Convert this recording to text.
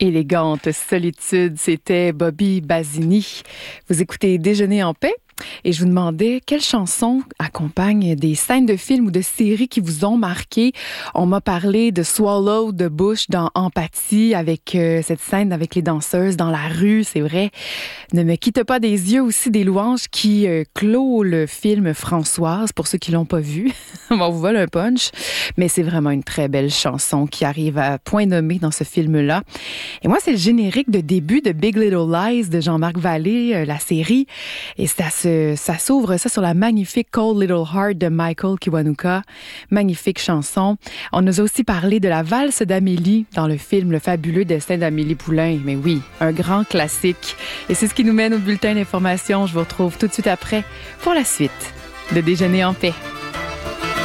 Élégante solitude, c'était Bobby Basini. Vous écoutez Déjeuner en paix et je vous demandais quelles chansons accompagnent des scènes de films ou de séries qui vous ont marqué. On m'a parlé de Swallow de Bush dans Empathie avec cette scène avec les danseuses dans la rue, c'est vrai. Ne me quitte pas des yeux aussi des louanges qui clôt le film Françoise pour ceux qui l'ont pas vu. On vous vole un punch, mais c'est vraiment une très belle chanson qui arrive à point nommé dans ce film-là. Et moi, c'est le générique de début de Big Little Lies de Jean-Marc Vallée, la série. Et ça s'ouvre ça sur la magnifique Cold Little Heart de Michael Kiwanuka. Magnifique chanson. On nous a aussi parlé de la valse d'Amélie dans le film Le fabuleux destin d'Amélie Poulain. Mais oui, un grand classique. Et c'est ce qui nous mène au bulletin d'information. Je vous retrouve tout de suite après pour la suite de Déjeuner en paix.